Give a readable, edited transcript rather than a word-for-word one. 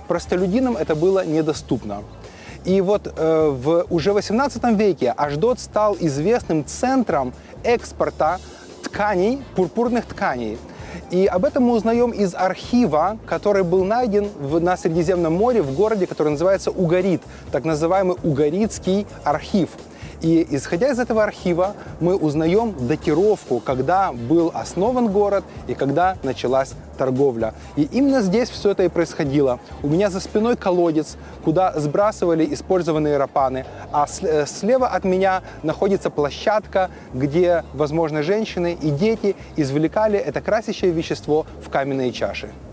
простолюдинам это было недоступно. И вот уже в XVIII веке Ашдод стал известным центром экспорта тканей, пурпурных тканей. И об этом мы узнаем из архива, который был найден на Средиземном море в городе, который называется Угарит, так называемый Угаритский архив. И исходя из этого архива мы узнаем датировку, когда был основан город и когда началась торговля. И именно здесь все это и происходило. У меня за спиной колодец, куда сбрасывали использованные рапаны, а слева от меня находится площадка, где, возможно, женщины и дети извлекали это красящее вещество в каменные чаши.